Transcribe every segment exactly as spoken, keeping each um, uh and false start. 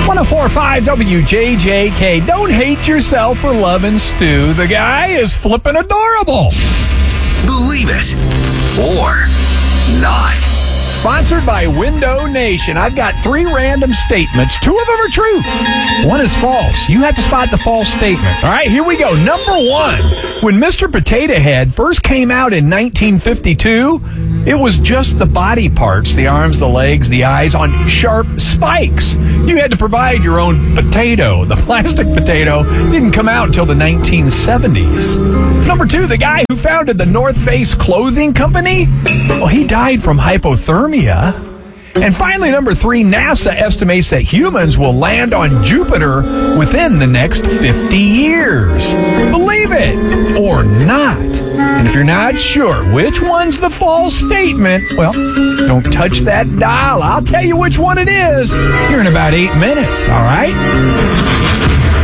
oh four point five W J J K. Don't hate yourself for loving Stu. The guy is flippin' adorable. Believe it or not. Sponsored by Window Nation. I've got three random statements. Two of them are true. One is false. You have to spot the false statement. All right, here we go. Number one. When Mister Potato Head first came out in nineteen fifty-two, it was just the body parts, the arms, the legs, the eyes, on sharp spikes. You had to provide your own potato. The plastic potato didn't come out until the nineteen seventies. Number two, the guy who founded the North Face clothing company, well, he died from hypothermia. And finally, number three, NASA estimates that humans will land on Jupiter within the next fifty years. Believe it or not. And if you're not sure which one's the false statement, well, don't touch that dial. I'll tell you which one it is here in about eight minutes, all right?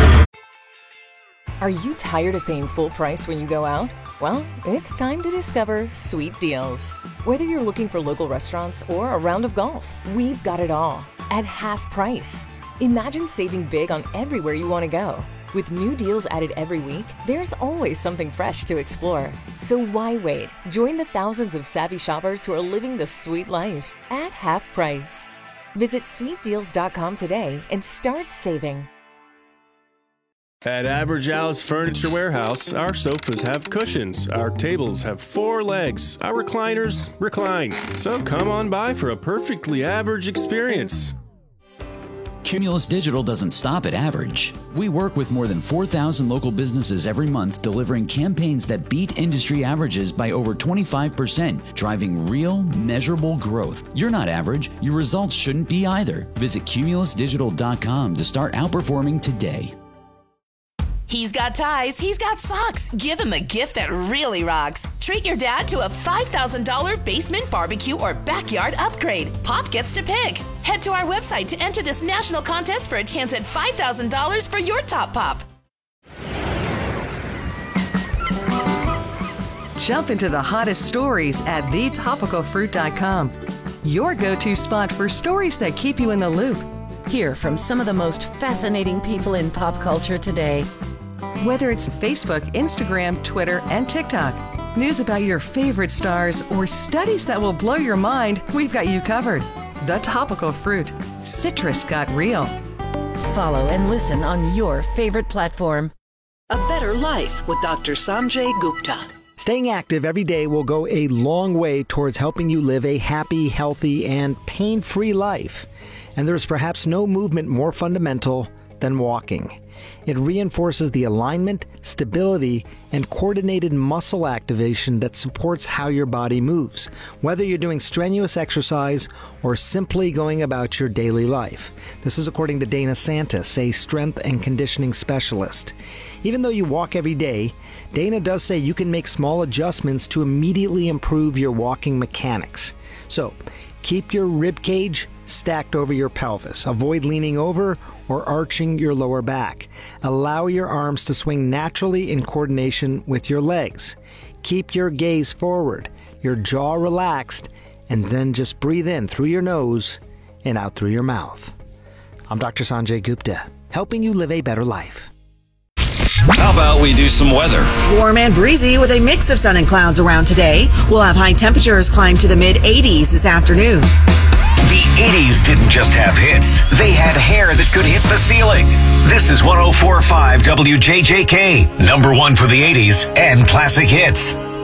Are you tired of paying full price when you go out? Well, it's time to discover Sweet Deals. Whether you're looking for local restaurants or a round of golf, we've got it all at half price. Imagine saving big on everywhere you want to go. With new deals added every week, there's always something fresh to explore. So why wait? Join the thousands of savvy shoppers who are living the sweet life at half price. Visit sweet deals dot com today and start saving. At Average Al's Furniture Warehouse, our sofas have cushions, our tables have four legs, our recliners recline. So come on by for a perfectly average experience. Cumulus Digital doesn't stop at average. We work with more than four thousand local businesses every month, delivering campaigns that beat industry averages by over twenty-five percent, driving real, measurable growth. You're not average. Your results shouldn't be either. Visit cumulus digital dot com to start outperforming today. He's got ties, he's got socks. Give him a gift that really rocks. Treat your dad to a five thousand dollars basement, barbecue, or backyard upgrade. Pop gets to pick. Head to our website to enter this national contest for a chance at five thousand dollars for your top pop. Jump into the hottest stories at the topical fruit dot com. Your go-to spot for stories that keep you in the loop. Hear from some of the most fascinating people in pop culture today. Whether it's Facebook, Instagram, Twitter, and TikTok, news about your favorite stars, or studies that will blow your mind, we've got you covered. The Topical Fruit. Citrus got real. Follow and listen on your favorite platform. A Better Life with Doctor Sanjay Gupta. Staying active every day will go a long way towards helping you live a happy, healthy, and pain-free life. And there's perhaps no movement more fundamental than walking. It reinforces the alignment, stability, and coordinated muscle activation that supports how your body moves, whether you're doing strenuous exercise or simply going about your daily life. This is according to Dana Santis, a strength and conditioning specialist. Even though you walk every day, Dana does say you can make small adjustments to immediately improve your walking mechanics. So, keep your rib cage stacked over your pelvis. Avoid leaning over or arching your lower back. Allow your arms to swing naturally in coordination with your legs. Keep your gaze forward, your jaw relaxed, and then just breathe in through your nose and out through your mouth. I'm Doctor Sanjay Gupta, helping you live a better life. How about we do some weather? Warm and breezy with a mix of sun and clouds around today. We'll have high temperatures climb to the mid eighties this afternoon. The eighties didn't just have hits. They had hair that could hit the ceiling. This is one oh four point five W J J K, number one for the eighties and classic hits.